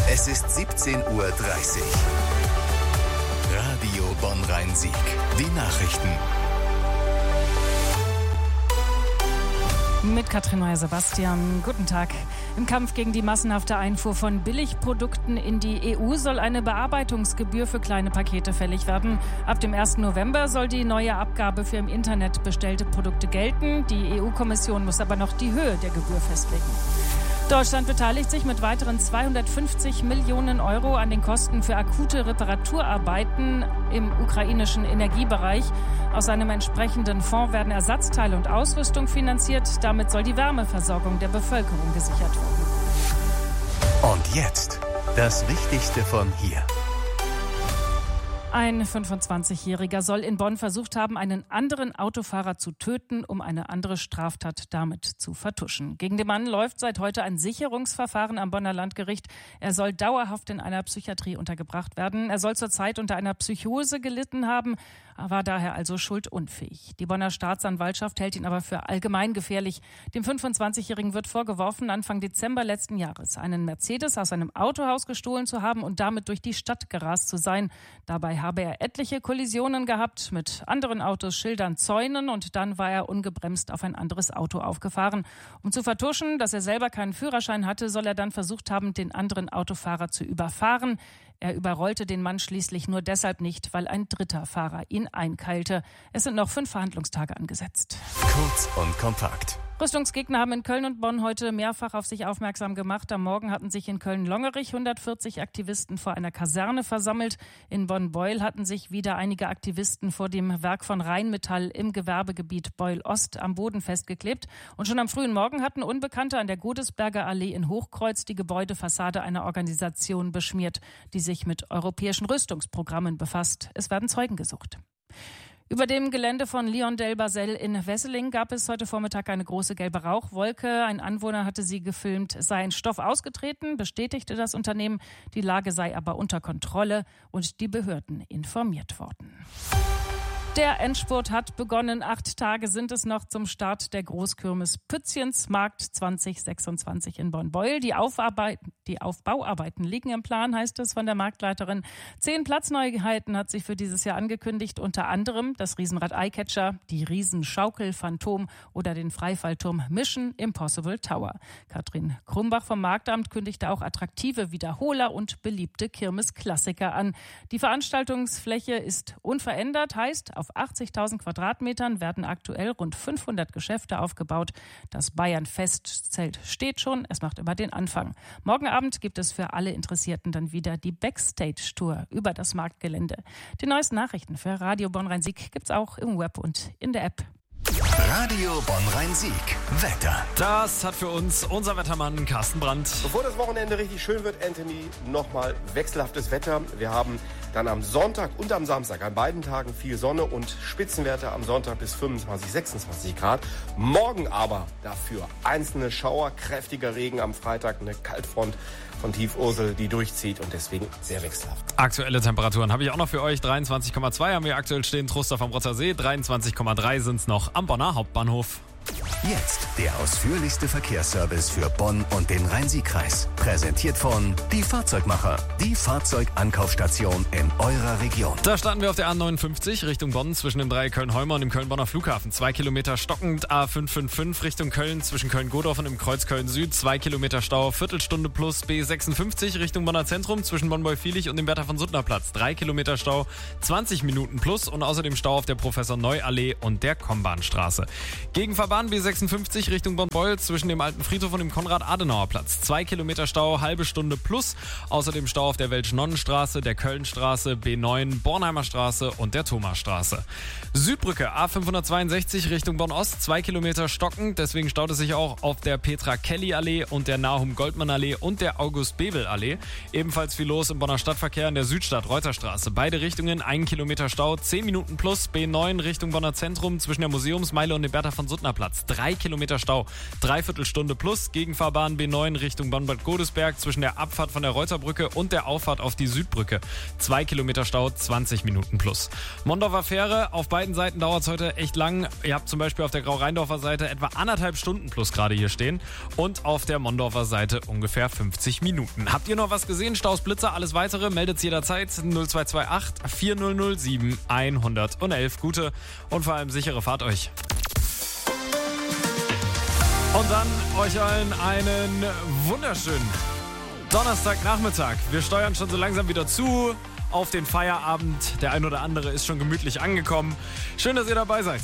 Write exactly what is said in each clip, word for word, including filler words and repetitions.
Es ist siebzehn Uhr dreißig. Radio Bonn-Rhein-Sieg. Die Nachrichten. Mit Katrin Meyer-Sebastian. Guten Tag. Im Kampf gegen die massenhafte Einfuhr von Billigprodukten in die E U soll eine Bearbeitungsgebühr für kleine Pakete fällig werden. Ab dem ersten November soll die neue Abgabe für im Internet bestellte Produkte gelten. Die E U-Kommission muss aber noch die Höhe der Gebühr festlegen. Deutschland beteiligt sich mit weiteren zweihundertfünfzig Millionen Euro an den Kosten für akute Reparaturarbeiten im ukrainischen Energiebereich. Aus einem entsprechenden Fonds werden Ersatzteile und Ausrüstung finanziert. Damit soll die Wärmeversorgung der Bevölkerung gesichert werden. Und jetzt das Wichtigste von hier. Ein fünfundzwanzigjähriger soll in Bonn versucht haben, einen anderen Autofahrer zu töten, um eine andere Straftat damit zu vertuschen. Gegen den Mann läuft seit heute ein Sicherungsverfahren am Bonner Landgericht. Er soll dauerhaft in einer Psychiatrie untergebracht werden. Er soll zurzeit unter einer Psychose gelitten haben, war daher also schuldunfähig. Die Bonner Staatsanwaltschaft hält ihn aber für allgemein gefährlich. Dem fünfundzwanzigjährigen wird vorgeworfen, Anfang Dezember letzten Jahres einen Mercedes aus einem Autohaus gestohlen zu haben und damit durch die Stadt gerast zu sein. Dabei habe er etliche Kollisionen gehabt mit anderen Autos, Schildern, Zäunen und dann war er ungebremst auf ein anderes Auto aufgefahren. Um zu vertuschen, dass er selber keinen Führerschein hatte, soll er dann versucht haben, den anderen Autofahrer zu überfahren. Er überrollte den Mann schließlich nur deshalb nicht, weil ein dritter Fahrer ihn einkeilte. Es sind noch fünf Verhandlungstage angesetzt. Kurz und kompakt. Rüstungsgegner haben in Köln und Bonn heute mehrfach auf sich aufmerksam gemacht. Am Morgen hatten sich in Köln-Longerich hundertvierzig Aktivisten vor einer Kaserne versammelt. In Bonn-Beuel hatten sich wieder einige Aktivisten vor dem Werk von Rheinmetall im Gewerbegebiet Beuel-Ost am Boden festgeklebt. Und schon am frühen Morgen hatten Unbekannte an der Godesberger Allee in Hochkreuz die Gebäudefassade einer Organisation beschmiert, die sich mit europäischen Rüstungsprogrammen befasst. Es werden Zeugen gesucht. Über dem Gelände von Liondell-Basel in Wesseling gab es heute Vormittag eine große gelbe Rauchwolke. Ein Anwohner hatte sie gefilmt. Es sei ein Stoff ausgetreten, bestätigte das Unternehmen. Die Lage sei aber unter Kontrolle und die Behörden informiert worden. Der Endspurt hat begonnen. Acht Tage sind es noch zum Start der Großkirmes Pützchensmarkt zwanzig sechsundzwanzig in Bonn-Beuel. Die, die Aufbauarbeiten liegen im Plan, heißt es von der Marktleiterin. Zehn Platzneuheiten hat sich für dieses Jahr angekündigt, unter anderem das Riesenrad Eyecatcher, die Riesenschaukel Phantom oder den Freifallturm Mission Impossible Tower. Katrin Krumbach vom Marktamt kündigte auch attraktive Wiederholer und beliebte Kirmesklassiker an. Die Veranstaltungsfläche ist unverändert, heißt, auf achtzigtausend Quadratmetern werden aktuell rund fünfhundert Geschäfte aufgebaut. Das Bayern-Festzelt steht schon, es macht immer den Anfang. Morgen Abend gibt es für alle Interessierten dann wieder die Backstage-Tour über das Marktgelände. Die neuesten Nachrichten für Radio Bonn-Rhein-Sieg gibt's auch im Web und in der App. Radio Bonn-Rhein-Sieg. Wetter. Das hat für uns unser Wettermann Carsten Brandt. Bevor das Wochenende richtig schön wird, Anthony, nochmal wechselhaftes Wetter. Wir haben dann am Sonntag und am Samstag an beiden Tagen viel Sonne und Spitzenwerte am Sonntag bis fünfundzwanzig, sechsundzwanzig Grad. Morgen aber dafür einzelne Schauer, kräftiger Regen am Freitag, eine Kaltfront von Tief-Ursel, die durchzieht und deswegen sehr wechselhaft. Aktuelle Temperaturen habe ich auch noch für euch. dreiundzwanzig Komma zwei haben wir aktuell stehen, Trostorf am Rotzer See. dreiundzwanzig Komma drei sind es noch am Bonner Hauptbahnhof. Jetzt der ausführlichste Verkehrsservice für Bonn und den Rhein-Sieg-Kreis. Präsentiert von Die Fahrzeugmacher, die Fahrzeugankaufstation in eurer Region. Da starten wir auf der A neunundfünfzig Richtung Bonn zwischen dem Dreieck Köln-Heumer und dem Köln-Bonner Flughafen. Zwei Kilometer stockend. A fünf fünf fünf Richtung Köln zwischen Köln-Godorf und dem Kreuz Köln-Süd. Zwei Kilometer Stau, Viertelstunde plus. B sechsundfünfzig Richtung Bonner Zentrum zwischen Bonn-Beufilich und dem Bertha von Suttner Platz. Drei Kilometer Stau, zwanzig Minuten plus und außerdem Stau auf der Professor-Neu-Allee und der Kombahnstraße. Gegenfahrbahn B sechsundfünfzig Richtung Bonn-Beuel zwischen dem Alten Friedhof und dem Konrad-Adenauer-Platz. Zwei Kilometer Stau, halbe Stunde plus. Außerdem Stau auf der Welsch-Nonnenstraße, der Kölnstraße, B neun, Bornheimer Straße und der Thomasstraße. Südbrücke A fünfhundertzweiundsechzig Richtung Bonn-Ost, zwei Kilometer stockend. Deswegen staut es sich auch auf der Petra-Kelly-Allee und der Nahum-Goldmann-Allee und der August-Bebel-Allee. Ebenfalls viel los im Bonner Stadtverkehr in der Südstadt-Reuterstraße. Beide Richtungen, ein Kilometer Stau, zehn Minuten plus. B neun Richtung Bonner Zentrum zwischen der Museumsmeile und dem Bertha von Suttner Platz. drei Kilometer Stau. Dreiviertelstunde plus, Gegenfahrbahn B neun Richtung Bonn-Bad Godesberg zwischen der Abfahrt von der Reuterbrücke und der Auffahrt auf die Südbrücke. Zwei Kilometer Stau, zwanzig Minuten plus. Mondorfer Fähre, auf beiden Seiten dauert es heute echt lang. Ihr habt zum Beispiel auf der Grau-Rheindorfer Seite etwa anderthalb Stunden plus gerade hier stehen und auf der Mondorfer Seite ungefähr fünfzig Minuten. Habt ihr noch was gesehen? Staus, Blitzer, alles weitere? Meldet jederzeit null zwei zwei acht vier null null sieben eins eins eins. Gute und vor allem sichere Fahrt euch. Und dann euch allen einen wunderschönen Donnerstagnachmittag. Wir steuern schon so langsam wieder zu auf den Feierabend. Der ein oder andere ist schon gemütlich angekommen. Schön, dass ihr dabei seid.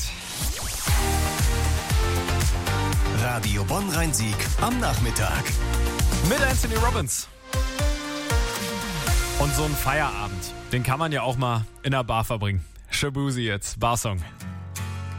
Radio Bonn-Rhein-Sieg am Nachmittag. Mit Anthony Robbins. Und so ein Feierabend, den kann man ja auch mal in einer Bar verbringen. Shabuzi jetzt, Barsong.